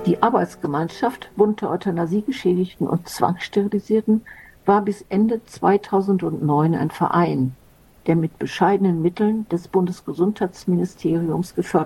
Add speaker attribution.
Speaker 1: Die Arbeitsgemeinschaft Bund der Euthanasiegeschädigten und Zwangssterilisierten war bis Ende 2009 ein Verein, der mit bescheidenen Mitteln des Bundesgesundheitsministeriums gefördert